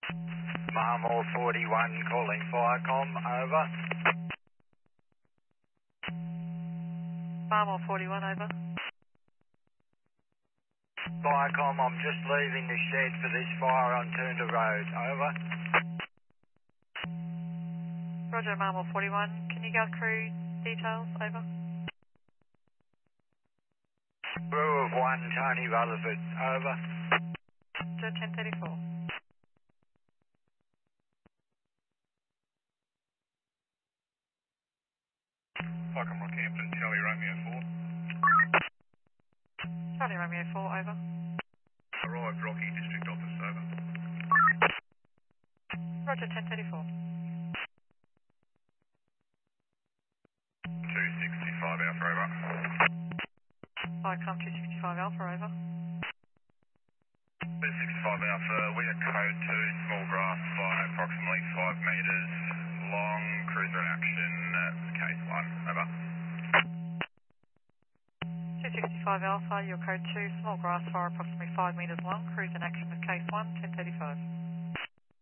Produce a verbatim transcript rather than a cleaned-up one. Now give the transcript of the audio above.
Marmor forty-one calling Firecom, over. Marmor forty-one, over. Firecom, I'm just leaving the shed for this fire on Toondah Road, over. Roger, Marmor forty-one. Can you go crew details, over? Crew of one, Tony Rutherford, over. Roger, ten thirty-four. Firecom Rockhampton, Charlie Romeo four. Charlie Romeo four, over. Arrived Rocky, District Office, over. Roger, ten thirty-four. two sixty-five Alpha, over. Firecom two sixty-five Alpha, over. two sixty-five Alpha, we are code two, small grass fire, approximately five metres long, cruiser in action, uh, case one, over. two sixty-five Alpha, your code two, small grass fire approximately five metres long, cruise in action with case one, ten thirty-five.